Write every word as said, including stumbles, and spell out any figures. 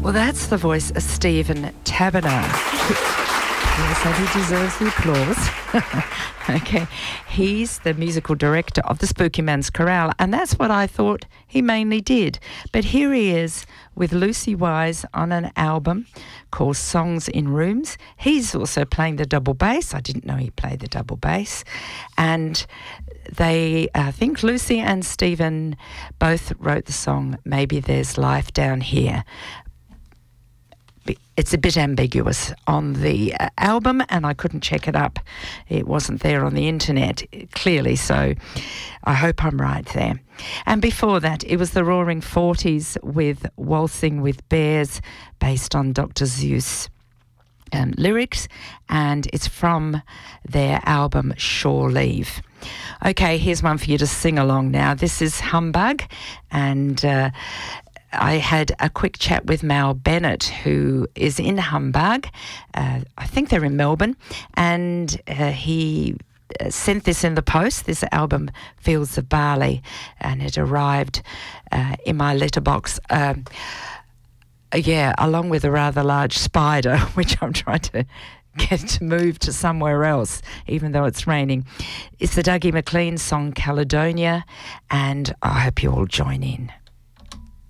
Well, that's the voice of Stephen Taberner. Yes, and he deserves the applause. Okay, he's the musical director of the Spooky Man's Chorale, and that's what I thought he mainly did. But here he is with Lucy Wise on an album called Songs in Rooms. He's also playing the double bass. I didn't know he played the double bass. And they, I think Lucy and Stephen both wrote the song Maybe There's Life Down Here. It's a bit ambiguous on the uh, album, and I couldn't check it up. It wasn't there on the internet, clearly, so I hope I'm right there. And before that, it was the Roaring Forties with Waltzing with Bears, based on Doctor Seuss um, lyrics, and it's from their album Shore Leave. Okay, here's one for you to sing along now. This is Humbug, and Uh, I had a quick chat with Mal Bennett, who is in Humbug. Uh, I think they're in Melbourne, and uh, he uh, sent this in the post, this album, Fields of Barley, and it arrived uh, in my letterbox. Um, yeah, along with a rather large spider, which I'm trying to get to move to somewhere else, even though it's raining. It's the Dougie MacLean song, Caledonia, and I hope you all join in.